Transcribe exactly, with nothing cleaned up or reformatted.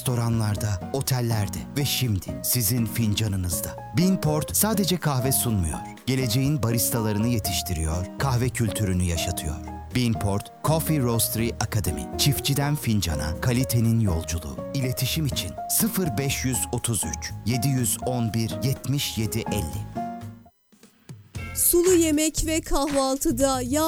restoranlarda, otellerde ve şimdi sizin fincanınızda. Beanport sadece kahve sunmuyor. Geleceğin baristalarını yetiştiriyor, kahve kültürünü yaşatıyor. Beanport Coffee Roastery Academy. Çiftçiden fincana, kalitenin yolculuğu. İletişim için sıfır beş otuz üç yedi yüz on bir yetmiş yedi elli. Sulu yemek ve kahvaltıda yağ